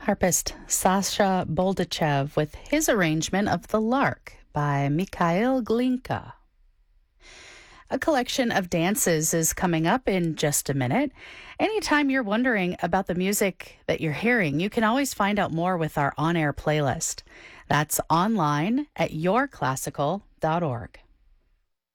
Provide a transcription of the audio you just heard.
harpist Sasha Boldachev with his arrangement of The Lark by Mikhail Glinka. A collection of dances is coming up in just a minute. Anytime you're wondering about the music that you're hearing, you can always find out more with our on-air playlist. That's online at yourclassical.org.